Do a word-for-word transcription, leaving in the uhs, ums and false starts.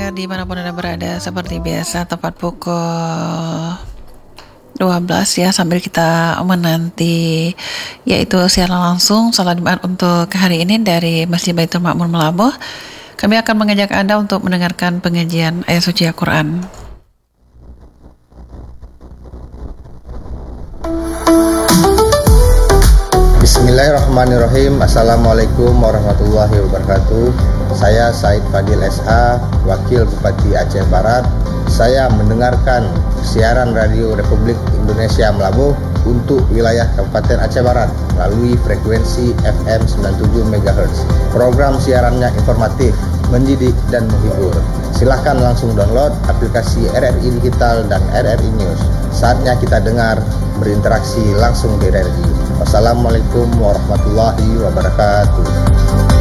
pendengar dimanapun Anda berada, seperti biasa tepat pukul dua belas ya, sambil kita menanti yaitu siaran langsung salat Jumat untuk hari ini dari Masjid Baitul Ma'mur Melabuh. Kami akan mengajak Anda untuk mendengarkan pengajian ayat suci Al-Quran. Bismillahirrahmanirrahim. Assalamualaikum warahmatullahi wabarakatuh. Saya Said Fadil S A, Wakil Bupati Aceh Barat. Saya mendengarkan siaran Radio Republik Indonesia Melabuh untuk wilayah Kabupaten Aceh Barat melalui frekuensi F M sembilan puluh tujuh megahertz. Program siarannya informatif, mendidik, dan menghibur. Silahkan langsung download aplikasi R R I Digital dan R R I News. Saatnya kita dengar, berinteraksi langsung di R R I. Wassalamualaikum warahmatullahi wabarakatuh.